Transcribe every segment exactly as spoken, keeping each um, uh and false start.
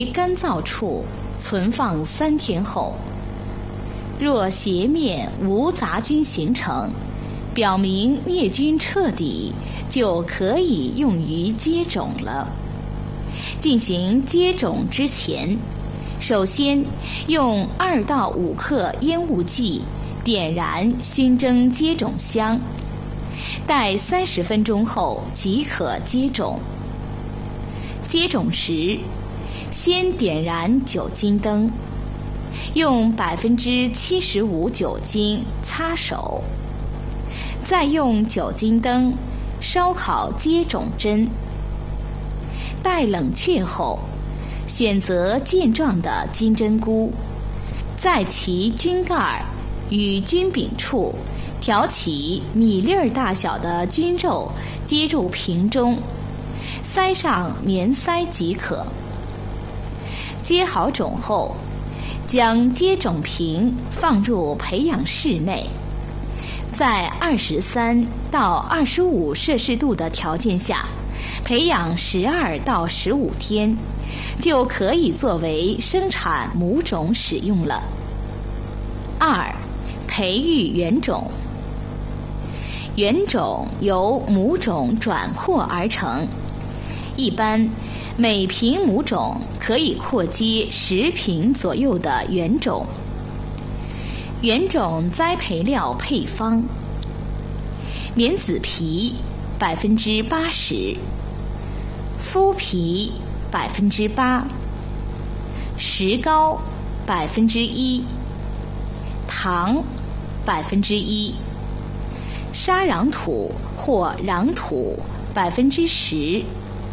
干燥处存放三天后，若斜面无杂菌形成，表明灭菌彻底，就可以用于接种了。进行接种之前，首先用二到五克烟雾剂点燃熏蒸接种箱，待三十分钟后即可接种。接种时，先点燃酒精灯，用百分之七十五酒精擦手，再用酒精灯烧烤接种针。待冷却后，选择健壮的金针菇，在其菌盖与菌柄处挑起米粒儿大小的菌肉，接入瓶中，塞上棉塞即可。接好种后，将接种瓶放入培养室内，在二十三到二十五摄氏度的条件下培养十二到十五天，就可以作为生产母种使用了。二、培育原种。原种由母种转扩而成，一般每瓶母种可以扩接十瓶左右的原种。原种栽培料配方：棉籽皮百分之八十，麸皮百分之八，石膏百分之一，糖百分之一，沙壤土或壤土百分之十。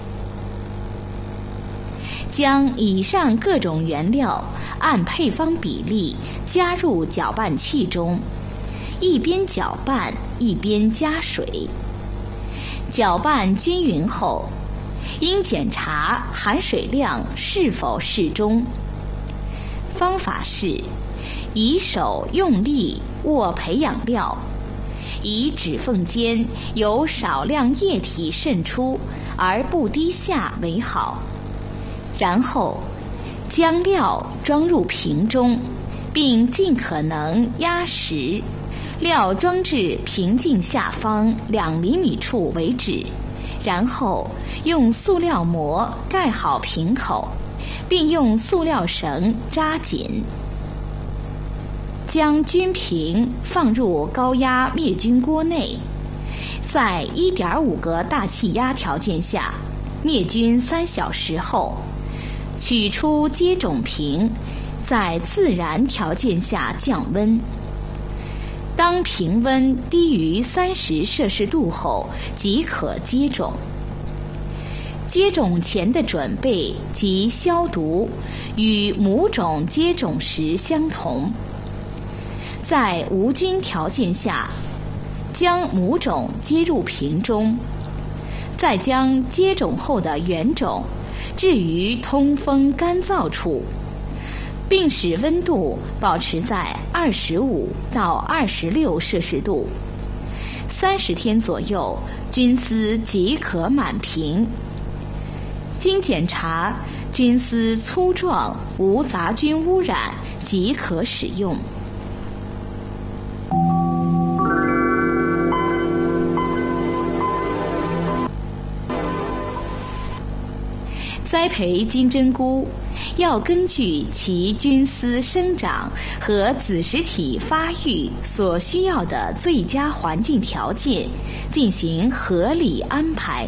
将以上各种原料按配方比例加入搅拌器中，一边搅拌一边加水。搅拌均匀后，应检查含水量是否适中。方法是：以手用力握培养料，以指缝间有少量液体渗出而不滴下为好。然后将料装入瓶中，并尽可能压实，料装至瓶颈下方两厘米处为止。然后用塑料膜盖好瓶口，并用塑料绳扎紧。将菌瓶放入高压灭菌锅内，在 一点五 个大气压条件下灭菌三小时后，取出接种瓶，在自然条件下降温。当瓶温低于三十摄氏度后，即可接种。接种前的准备及消毒与母种接种时相同。在无菌条件下，将母种接入瓶中，再将接种后的原种置于通风干燥处，并使温度保持在二十五到二十六摄氏度。三十天左右，菌丝即可满瓶。经检查，菌丝粗壮，无杂菌污染，即可使用。栽培金针菇要根据其菌丝生长和子实体发育所需要的最佳环境条件进行合理安排。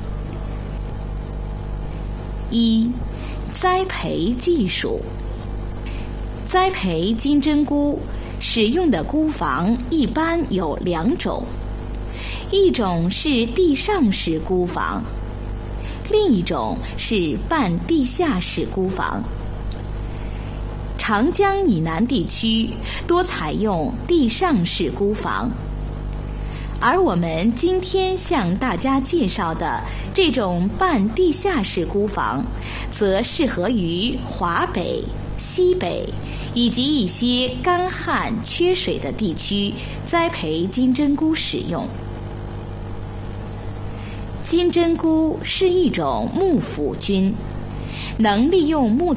一、栽培技术。栽培金针菇使用的菇房一般有两种，一种是地上式菇房，另一种是半地下式菇房。长江以南地区多采用地上式菇房，而我们今天向大家介绍的这种半地下式菇房，则适合于华北、西北以及一些干旱缺水的地区栽培金针菇使用。金针菇是一种幕腐菌，能利用木